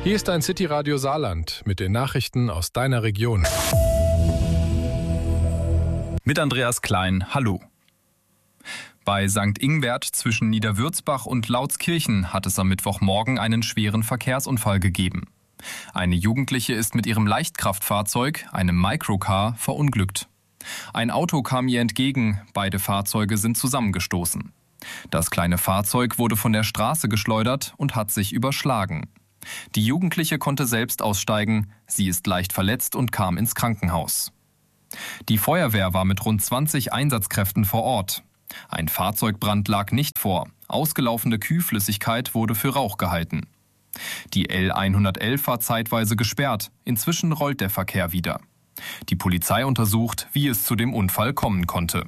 Hier ist ein City-Radio Saarland mit den Nachrichten aus deiner Region. Mit Andreas Klein, hallo. Bei St. Ingbert zwischen Niederwürzbach und Lautskirchen hat es am Mittwochmorgen einen schweren Verkehrsunfall gegeben. Eine Jugendliche ist mit ihrem Leichtkraftfahrzeug, einem Microcar, verunglückt. Ein Auto kam ihr entgegen, beide Fahrzeuge sind zusammengestoßen. Das kleine Fahrzeug wurde von der Straße geschleudert und hat sich überschlagen. Die Jugendliche konnte selbst aussteigen, sie ist leicht verletzt und kam ins Krankenhaus. Die Feuerwehr war mit rund 20 Einsatzkräften vor Ort. Ein Fahrzeugbrand lag nicht vor, ausgelaufene Kühlflüssigkeit wurde für Rauch gehalten. Die L111 war zeitweise gesperrt, inzwischen rollt der Verkehr wieder. Die Polizei untersucht, wie es zu dem Unfall kommen konnte.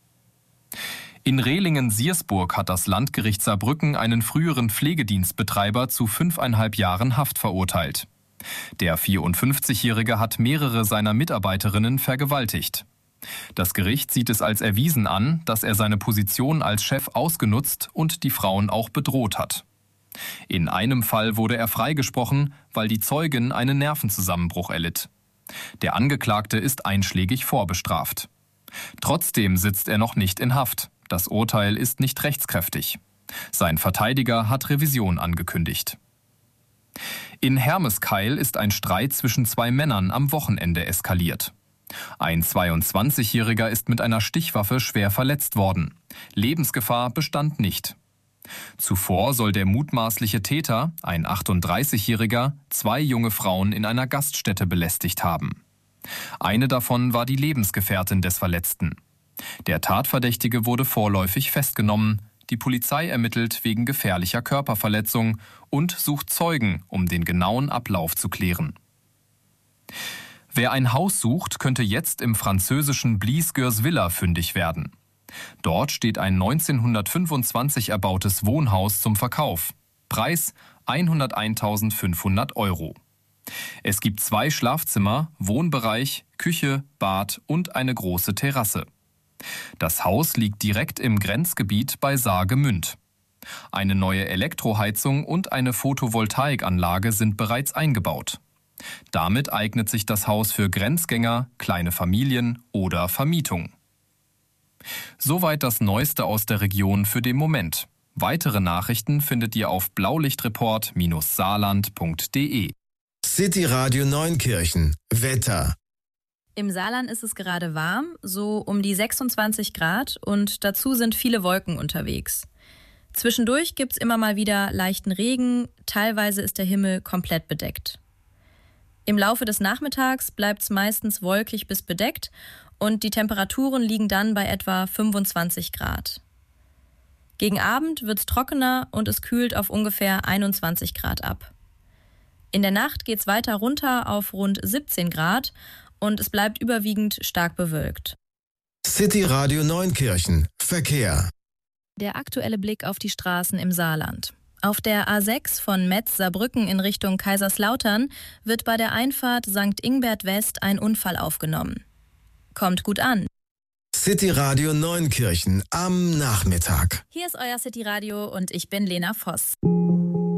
In Rehlingen-Siersburg hat das Landgericht Saarbrücken einen früheren Pflegedienstbetreiber zu 5,5 Jahren Haft verurteilt. Der 54-Jährige hat mehrere seiner Mitarbeiterinnen vergewaltigt. Das Gericht sieht es als erwiesen an, dass er seine Position als Chef ausgenutzt und die Frauen auch bedroht hat. In einem Fall wurde er freigesprochen, weil die Zeugin einen Nervenzusammenbruch erlitt. Der Angeklagte ist einschlägig vorbestraft. Trotzdem sitzt er noch nicht in Haft. Das Urteil ist nicht rechtskräftig. Sein Verteidiger hat Revision angekündigt. In Hermeskeil ist ein Streit zwischen zwei Männern am Wochenende eskaliert. Ein 22-Jähriger ist mit einer Stichwaffe schwer verletzt worden. Lebensgefahr bestand nicht. Zuvor soll der mutmaßliche Täter, ein 38-Jähriger, zwei junge Frauen in einer Gaststätte belästigt haben. Eine davon war die Lebensgefährtin des Verletzten. Der Tatverdächtige wurde vorläufig festgenommen. Die Polizei ermittelt wegen gefährlicher Körperverletzung und sucht Zeugen, um den genauen Ablauf zu klären. Wer ein Haus sucht, könnte jetzt im französischen Blies-Gürs-Villa fündig werden. Dort steht ein 1925 erbautes Wohnhaus zum Verkauf. Preis 101.500 €. Es gibt 2 Schlafzimmer, Wohnbereich, Küche, Bad und eine große Terrasse. Das Haus liegt direkt im Grenzgebiet bei Saargemünd. Eine neue Elektroheizung und eine Photovoltaikanlage sind bereits eingebaut. Damit eignet sich das Haus für Grenzgänger, kleine Familien oder Vermietung. Soweit das Neueste aus der Region für den Moment. Weitere Nachrichten findet ihr auf blaulichtreport-saarland.de. City Radio Neunkirchen. Wetter. Im Saarland ist es gerade warm, so um die 26 Grad und dazu sind viele Wolken unterwegs. Zwischendurch gibt's immer mal wieder leichten Regen, teilweise ist der Himmel komplett bedeckt. Im Laufe des Nachmittags bleibt's meistens wolkig bis bedeckt und die Temperaturen liegen dann bei etwa 25 Grad. Gegen Abend wird's trockener und es kühlt auf ungefähr 21 Grad ab. In der Nacht geht's weiter runter auf rund 17 Grad und es bleibt überwiegend stark bewölkt. City Radio Neunkirchen. Verkehr. Der aktuelle Blick auf die Straßen im Saarland. Auf der A6 von Metz-Saarbrücken in Richtung Kaiserslautern wird bei der Einfahrt St. Ingbert West ein Unfall aufgenommen. Kommt gut an. City Radio Neunkirchen am Nachmittag. Hier ist euer City Radio und ich bin Lena Voss.